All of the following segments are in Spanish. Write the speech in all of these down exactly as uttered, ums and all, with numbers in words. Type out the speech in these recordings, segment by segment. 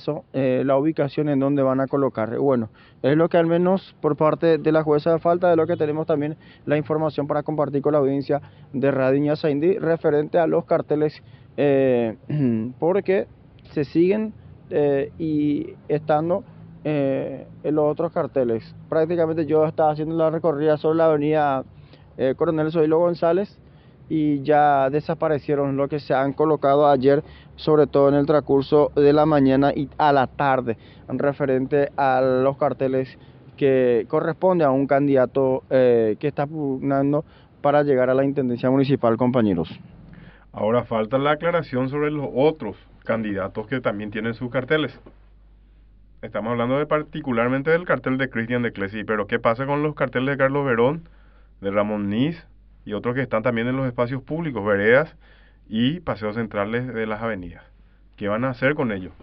eso, eh, la ubicación en donde van a colocar. Bueno, es lo que al menos por parte de la jueza de falta, de lo que tenemos también la información para compartir con la audiencia de Radio Ñasaindí referente a los carteles, eh, porque se siguen eh, y estando eh, en los otros carteles. Prácticamente yo estaba haciendo la recorrida sobre la avenida eh, Coronel Zoilo González y ya desaparecieron lo que se han colocado ayer, sobre todo en el transcurso de la mañana y a la tarde, en referente a los carteles que corresponde a un candidato eh, que está pugnando para llegar a la intendencia municipal, compañeros. Ahora falta la aclaración sobre los otros candidatos que también tienen sus carteles. Estamos hablando de particularmente del cartel de Cristian de Clesi, pero ¿qué pasa con los carteles de Carlos Verón, de Ramón Nis y otros que están también en los espacios públicos, veredas y paseos centrales de las avenidas? ¿Qué van a hacer con ellos?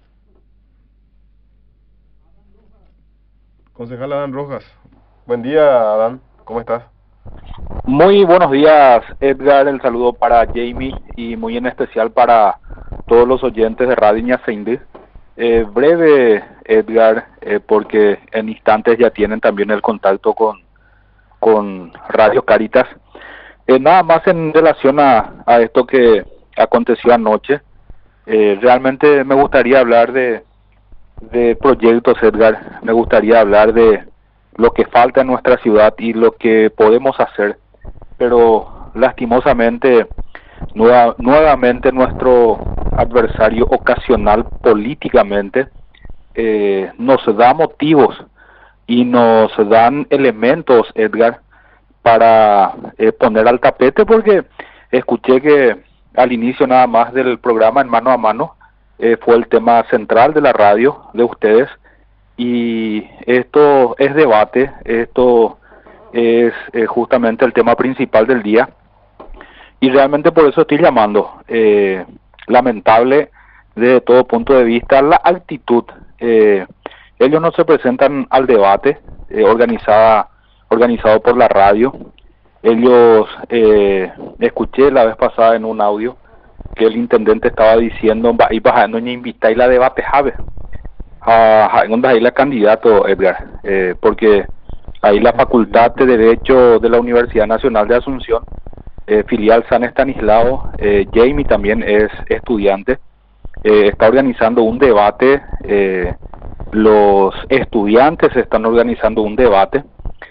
Concejal Adán Rojas. Buen día, Adán. ¿Cómo estás? Muy buenos días, Edgar. El saludo para Jamie y muy en especial para todos los oyentes de Radio Ñasaindí. Eh, breve, Edgar, eh, porque en instantes ya tienen también el contacto con, con Radio Caritas. Eh, nada más en relación a, a esto que aconteció anoche, eh, realmente me gustaría hablar de, de proyectos, Edgar. Me gustaría hablar de lo que falta en nuestra ciudad y lo que podemos hacer, pero lastimosamente nueva, nuevamente nuestro adversario ocasional políticamente eh, nos da motivos y nos dan elementos, Edgar, para eh, poner al tapete, porque escuché que al inicio nada más del programa en mano a mano eh, fue el tema central de la radio de ustedes, y esto es debate, esto es eh, justamente el tema principal del día, y realmente por eso estoy llamando. Eh, lamentable desde todo punto de vista la actitud. Eh, ellos no se presentan al debate eh, organizada organizado por la radio. Ellos, eh, escuché la vez pasada en un audio que el intendente estaba diciendo, y bajando y invitar la debate jave a donde ahí la candidato, Edgar, eh, porque ahí la Facultad de Derecho de la Universidad Nacional de Asunción, eh, filial San Estanislao, eh, Jamie también es estudiante, eh, está organizando un debate, eh, los estudiantes están organizando un debate,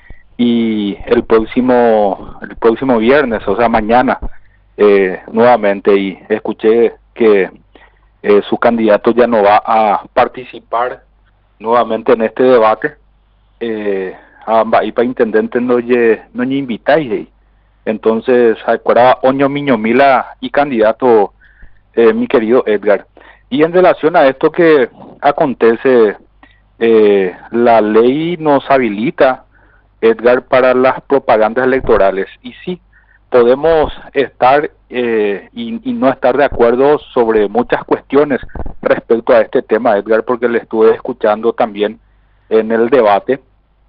y el próximo el próximo viernes, o sea mañana, eh, nuevamente, y escuché que eh, su candidato ya no va a participar nuevamente en este debate. eh, y para intendente no lle, no lle invitáis, entonces acuerda oño miño mila y candidato, eh, mi querido Edgar. Y en relación a esto que acontece, eh, la ley nos habilita, Edgar, para las propagandas electorales, y sí, podemos estar eh, y, y no estar de acuerdo sobre muchas cuestiones respecto a este tema, Edgar, porque le estuve escuchando también en el debate,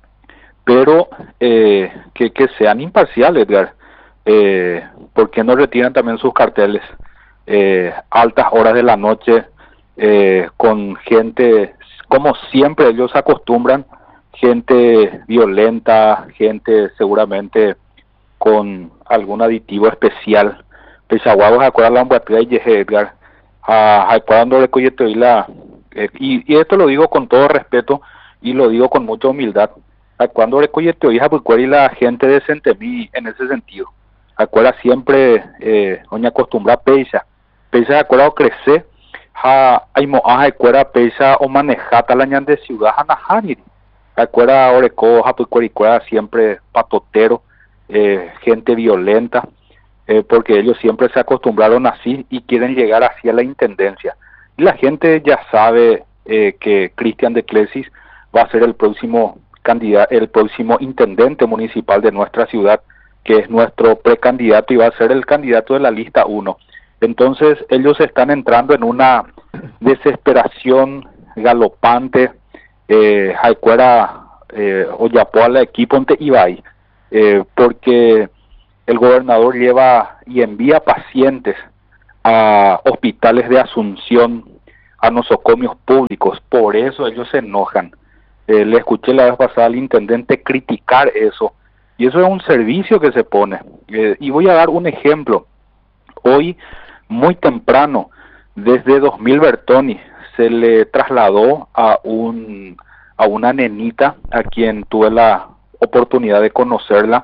pero eh, que, que sean imparciales, Edgar. Eh, ¿por qué no retiran también sus carteles? Eh, altas horas de la noche, eh, con gente, como siempre ellos acostumbran, gente violenta, gente seguramente con algún aditivo especial. Pesaguagos acuerdan la embatida y Edgar, a cuando recoye la y, y esto lo digo con todo respeto y lo digo con mucha humildad. A cuando recoye hija y la gente de Centemí en ese sentido. Acuerda siempre eh oña acostumbra peisa. Peisa acuerda crecer ha hay moaja acuerda peisa o manejata la ñan de ciudad hanahani. Acuerda oreco ha siempre patotero, eh, gente violenta, eh, porque ellos siempre se acostumbraron así y quieren llegar así a la intendencia. Y la gente ya sabe eh, que Cristian de Clesis va a ser el próximo candidato, el próximo intendente municipal de nuestra ciudad, que es nuestro precandidato y va a ser el candidato de la lista uno. Entonces ellos están entrando en una desesperación galopante. Eh, Jaicuera eh, Oyapo a la equipo ante Ibai, eh, porque el gobernador lleva y envía pacientes a hospitales de Asunción, a nosocomios públicos. Por eso ellos se enojan. Eh, le escuché la vez pasada al intendente criticar eso, y eso es un servicio que se pone. Eh, y voy a dar un ejemplo. Hoy, muy temprano, desde dos mil Bertoni, se le trasladó a un a una nenita a quien tuve la oportunidad de conocerla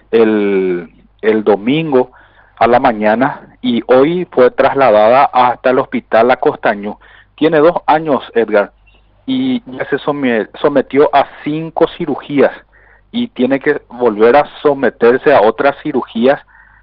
el, el domingo a la mañana, y hoy fue trasladada hasta el hospital La Costañú. Tiene dos años, Edgar, y ya se sometió a cinco cirugías y tiene que volver a someterse a otras cirugías,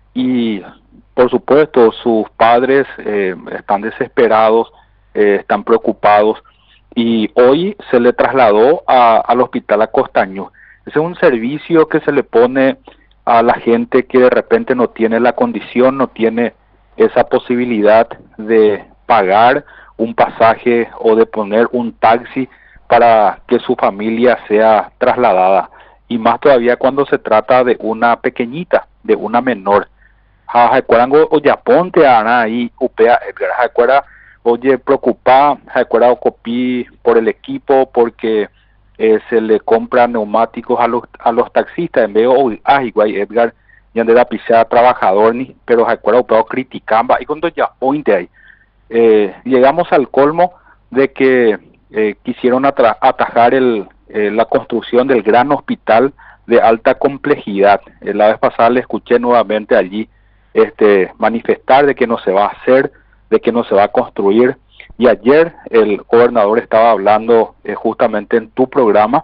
y por supuesto sus padres eh, están desesperados, eh, están preocupados, y hoy se le trasladó a, al hospital La Costañú. Ese es un servicio que se le pone a la gente que de repente no tiene la condición, no tiene esa posibilidad de pagar un pasaje o de poner un taxi para que su familia sea trasladada, y más todavía cuando se trata de una pequeñita, de una menor. Jacuarango o Yaponte ana ahí upea Edgar, Jacuara oye preocupa, Jacuara ocopí por el equipo porque eh, se le compran neumáticos a los a los taxistas en vez de ah igual Edgar ya de la pisada trabajador ni, pero Jacuara upea criticamba y cuando ya ointe ahí eh, llegamos al colmo de que eh, quisieron atajar el eh, la construcción del gran hospital de alta complejidad. Eh, la vez pasada le escuché nuevamente allí este manifestar de que no se va a hacer, de que no se va a construir, y ayer el gobernador estaba hablando eh, justamente en tu programa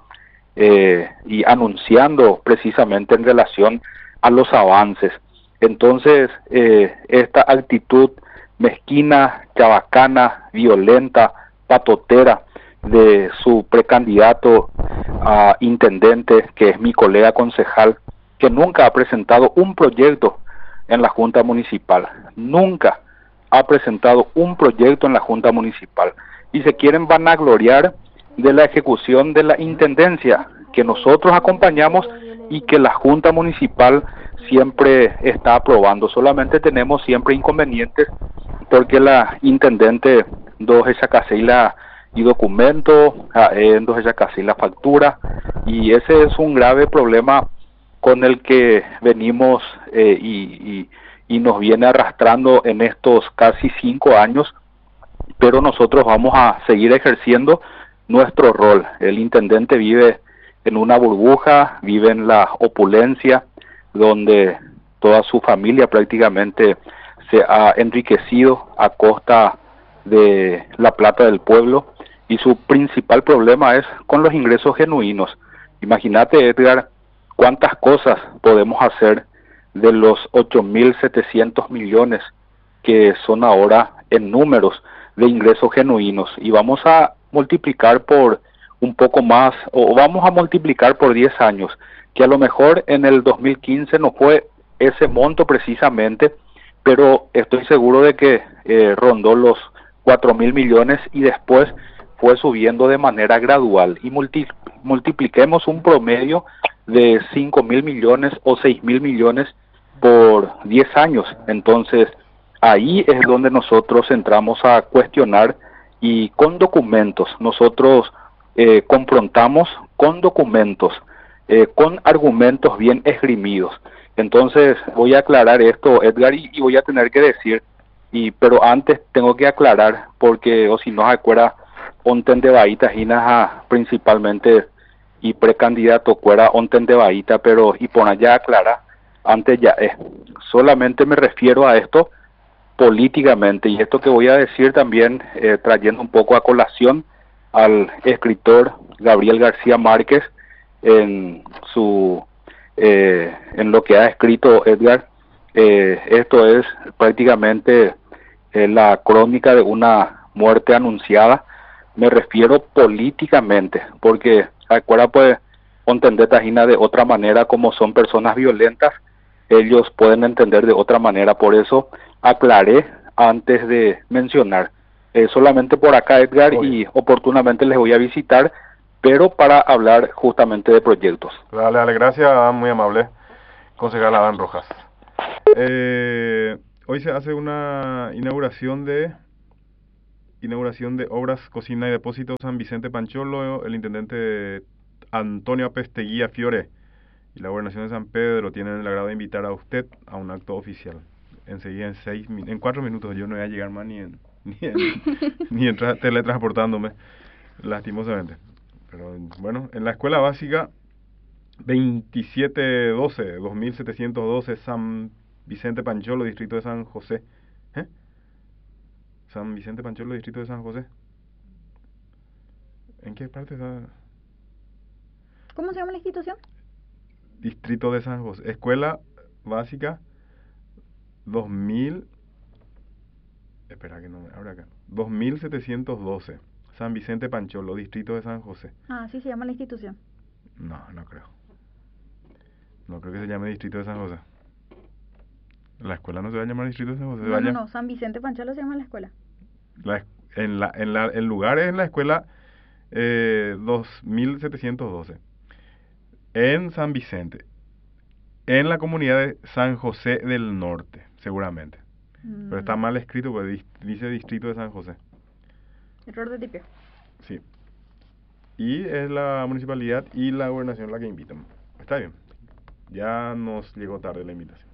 eh, y anunciando precisamente en relación a los avances. Entonces eh, esta actitud mezquina, chabacana, violenta, patotera de su precandidato a intendente, que es mi colega concejal, que nunca ha presentado un proyecto en la Junta Municipal, nunca ha presentado un proyecto en la Junta Municipal, y se quieren vanagloriar de la ejecución de la Intendencia, que nosotros acompañamos y que la Junta Municipal siempre está aprobando. Solamente tenemos siempre inconvenientes porque la Intendente dos esa la y documento, en dos esa la factura, y ese es un grave problema con el que venimos eh, y, y, y nos viene arrastrando en estos casi cinco años, pero nosotros vamos a seguir ejerciendo nuestro rol. El intendente vive en una burbuja, vive en la opulencia, donde toda su familia prácticamente se ha enriquecido a costa de la plata del pueblo, y su principal problema es con los ingresos genuinos. Imagínate, Edgar, cuántas cosas podemos hacer de los ocho mil setecientos millones que son ahora en números de ingresos genuinos, y vamos a multiplicar por un poco más, o vamos a multiplicar por diez años, que a lo mejor en el dos mil quince no fue ese monto precisamente, pero estoy seguro de que eh, rondó los cuatro mil millones y después fue subiendo de manera gradual, y multi, multipliquemos un promedio de cinco mil millones o seis mil millones por diez años. Entonces ahí es donde nosotros entramos a cuestionar, y con documentos nosotros eh, confrontamos con documentos, eh, con argumentos bien esgrimidos. Entonces voy a aclarar esto, Edgar, y, y voy a tener que decir, y pero antes tengo que aclarar, porque o si no se acuerda onten de baita ginaja principalmente y precandidato fuera onten de baita, pero y por allá aclara antes ya es, solamente me refiero a esto políticamente, y esto que voy a decir también eh, trayendo un poco a colación al escritor Gabriel García Márquez en su eh, en lo que ha escrito Edgar. Eh, esto es prácticamente eh, la crónica de una muerte anunciada. Me refiero políticamente, porque acuerda pues entender tajina de otra manera, como son personas violentas, ellos pueden entender de otra manera. Por eso aclaré antes de mencionar, eh, solamente por acá, Edgar, Oye. y oportunamente les voy a visitar, pero para hablar justamente de proyectos. Dale, dale, gracias, muy amable, concejal Adán Rojas. Eh, hoy se hace una inauguración de inauguración de obras, cocina y depósito San Vicente Pancholo, el intendente Antonio Pesteguía Fiore y la gobernación de San Pedro tienen el agrado de invitar a usted a un acto oficial. Enseguida, en seis, en cuatro minutos, yo no voy a llegar más ni en, ni en, ni en tra- teletransportándome, lastimosamente. Pero bueno, en la escuela básica veintisiete doce, dos mil setecientos doce, San Vicente Pancholo, distrito de San José. ¿Eh? San Vicente Pancholo, distrito de San José. ¿En qué parte está? ¿Cómo se llama la institución? Distrito de San José. Escuela básica dos mil. Espera que no me abra acá. dos mil setecientos doce. San Vicente Pancholo, distrito de San José. Ah, así se llama la institución. No, no creo. No creo que se llame distrito de San José. La escuela no se va a llamar distrito de San José. se No, va a no, llam- no, San Vicente Panchalo se llama la escuela. La, es- en la, en la, el lugar es en la escuela eh, dos mil setecientos doce. En San Vicente. En la comunidad de San José del Norte, seguramente. Pero está Mm, mal escrito porque dis- dice distrito de San José. Error de tipeo. Sí. Y es la municipalidad y la gobernación la que invitan. Está bien. Ya nos llegó tarde la invitación.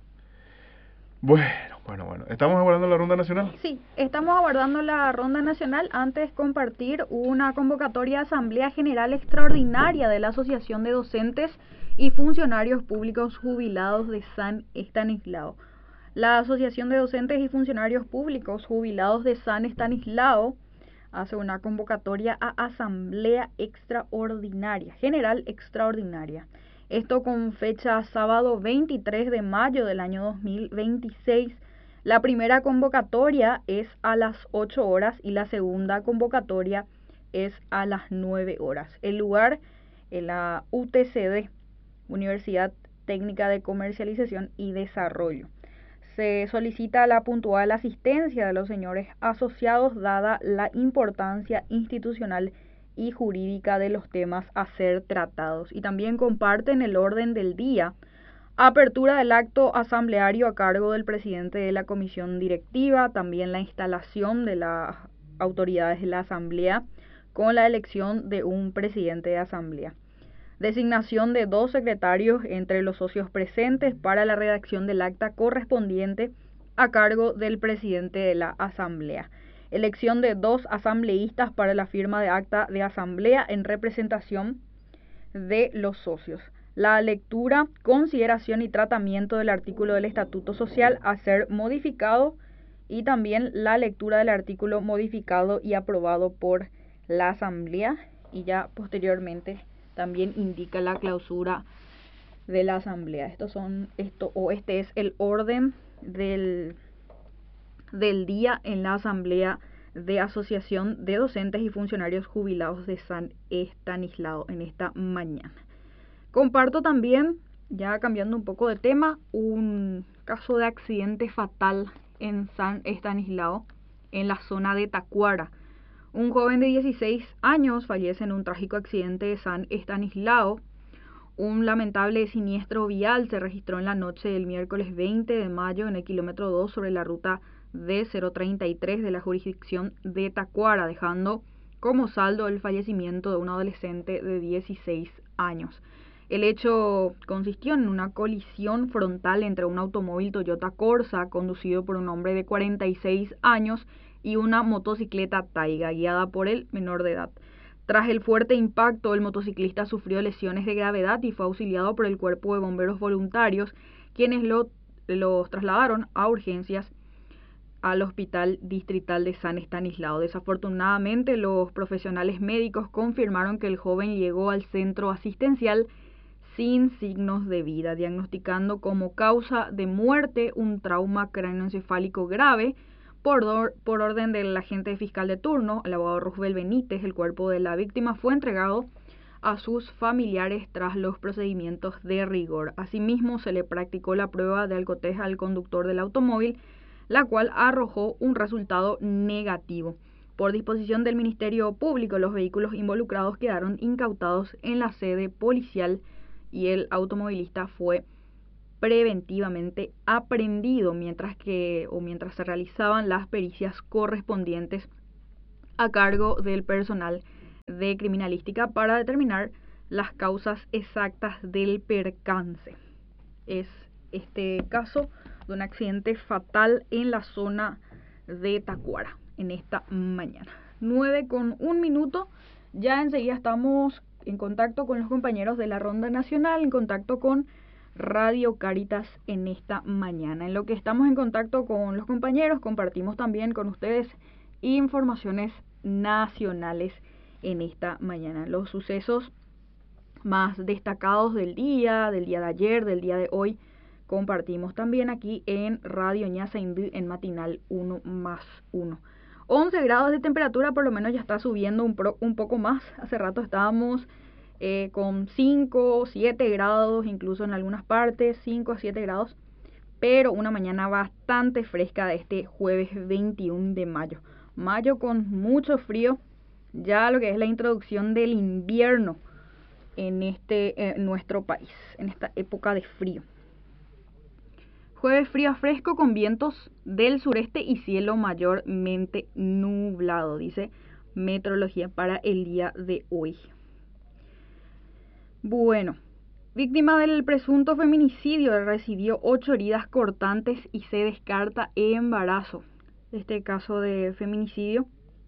Bueno, bueno, bueno. ¿Estamos aguardando la ronda nacional? Sí, estamos aguardando la ronda nacional. Antes compartir una convocatoria de Asamblea General Extraordinaria de la Asociación de Docentes y Funcionarios Públicos Jubilados de San Estanislao. La Asociación de Docentes y Funcionarios Públicos Jubilados de San Estanislao hace una convocatoria a Asamblea Extraordinaria, General Extraordinaria. Esto con fecha sábado veintitrés de mayo del año dos mil veintiséis. La primera convocatoria es a las ocho horas y la segunda convocatoria es a las nueve horas. El lugar en la U T C D, Universidad Técnica de Comercialización y Desarrollo. Se solicita la puntual asistencia de los señores asociados dada la importancia institucional y jurídica de los temas a ser tratados. Y también comparten el orden del día. Apertura del acto asambleario a cargo del presidente de la comisión directiva, también la instalación de las autoridades de la asamblea con la elección de un presidente de asamblea. Designación de dos secretarios entre los socios presentes para la redacción del acta correspondiente a cargo del presidente de la asamblea. Elección de dos asambleístas para la firma de acta de asamblea en representación de los socios. La lectura, consideración y tratamiento del artículo del Estatuto Social a ser modificado y también la lectura del artículo modificado y aprobado por la asamblea, y ya posteriormente también indica la clausura de la asamblea. Estos son esto o este es el orden del del día en la asamblea de Asociación de Docentes y Funcionarios Jubilados de San Estanislao en esta mañana. Comparto también, ya cambiando un poco de tema, un caso de accidente fatal en San Estanislao, en la zona de Tacuara. Un joven de dieciséis años fallece en un trágico accidente de San Estanislao. Un lamentable siniestro vial se registró en la noche del miércoles veinte de mayo en el kilómetro dos sobre la ruta D cero treinta y tres de la jurisdicción de Tacuara, dejando como saldo el fallecimiento de un adolescente de dieciséis años. El hecho consistió en una colisión frontal entre un automóvil Toyota Corsa conducido por un hombre de cuarenta y seis años y una motocicleta Taiga guiada por el menor de edad. Tras el fuerte impacto, el motociclista sufrió lesiones de gravedad y fue auxiliado por el cuerpo de bomberos voluntarios, quienes lo, los trasladaron a urgencias al Hospital Distrital de San Estanislao. Desafortunadamente, los profesionales médicos confirmaron que el joven llegó al centro asistencial sin signos de vida, diagnosticando como causa de muerte un trauma cráneoencefálico grave. Por, or, por orden del agente fiscal de turno, el abogado Rosbel Benítez, el cuerpo de la víctima fue entregado a sus familiares tras los procedimientos de rigor. Asimismo, se le practicó la prueba de alcotest al conductor del automóvil, la cual arrojó un resultado negativo. Por disposición del Ministerio Público, los vehículos involucrados quedaron incautados en la sede policial y el automovilista fue preventivamente aprehendido mientras que o mientras se realizaban las pericias correspondientes a cargo del personal de criminalística para determinar las causas exactas del percance. Es este caso de un accidente fatal en la zona de Tacuara en esta mañana. nueve con un minuto, ya enseguida estamos en contacto con los compañeros de la Ronda Nacional, en contacto con Radio Cáritas en esta mañana. En lo que estamos en contacto con los compañeros, compartimos también con ustedes informaciones nacionales en esta mañana. Los sucesos más destacados del día, del día de ayer, del día de hoy, compartimos también aquí en Radio Ñaza Indí en Matinal uno más uno. once grados de temperatura, por lo menos ya está subiendo un, pro, un poco más. Hace rato estábamos eh, con cinco, siete grados, incluso en algunas partes, cinco a siete grados. Pero una mañana bastante fresca de este jueves veintiuno de mayo. Mayo con mucho frío, ya lo que es la introducción del invierno en este eh, nuestro país, en esta época de frío. Jueves frío a fresco con vientos del sureste y cielo mayormente nublado, dice Meteorología para el día de hoy. Bueno, víctima del presunto feminicidio recibió ocho heridas cortantes y se descarta embarazo. Este caso de feminicidio,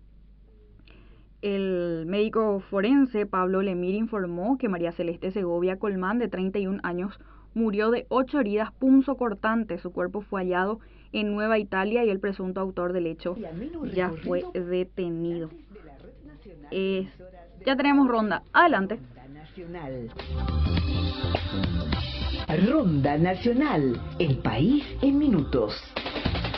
el médico forense Pablo Lemir informó que María Celeste Segovia Colmán, de treinta y un años, murió de ocho heridas punzocortantes. Su cuerpo fue hallado en Nueva Italia y el presunto autor del hecho ya fue detenido. Eh, ya tenemos ronda. Adelante. Ronda Nacional. El país en minutos.